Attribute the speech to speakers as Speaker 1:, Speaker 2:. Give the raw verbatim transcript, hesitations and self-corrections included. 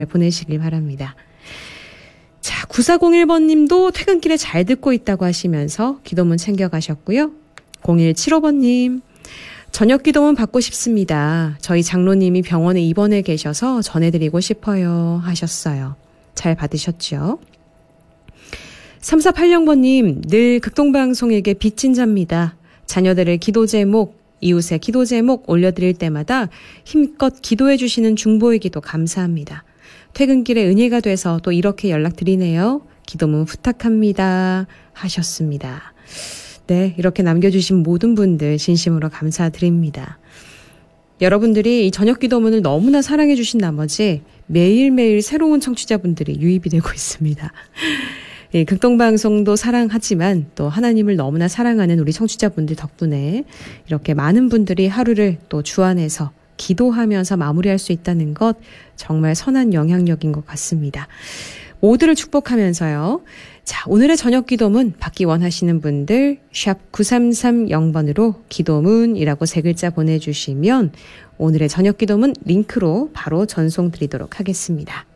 Speaker 1: 보내시길 바랍니다. 자, 구사공일 번님도 퇴근길에 잘 듣고 있다고 하시면서 기도문 챙겨가셨고요. 공일칠오 번님, 저녁 기도문 받고 싶습니다. 저희 장로님이 병원에 입원해 계셔서 전해드리고 싶어요 하셨어요. 잘 받으셨죠? 삼사팔영 번님, 늘 극동방송에게 빚진 자입니다. 자녀들의 기도 제목, 이웃의 기도 제목 올려드릴 때마다 힘껏 기도해 주시는 중보이기도 감사합니다. 퇴근길에 은혜가 돼서 또 이렇게 연락드리네요. 기도문 부탁합니다 하셨습니다. 네, 이렇게 남겨주신 모든 분들 진심으로 감사드립니다. 여러분들이 이 저녁 기도문을 너무나 사랑해 주신 나머지 매일매일 새로운 청취자분들이 유입이 되고 있습니다. 예, 극동방송도 사랑하지만 또 하나님을 너무나 사랑하는 우리 청취자분들 덕분에 이렇게 많은 분들이 하루를 또 주 안에서 기도하면서 마무리할 수 있다는 것 정말 선한 영향력인 것 같습니다. 모두를 축복하면서요. 자, 오늘의 저녁 기도문 받기 원하시는 분들 샵 구삼삼영 번으로 기도문이라고 세 글자 보내주시면 오늘의 저녁 기도문 링크로 바로 전송드리도록 하겠습니다.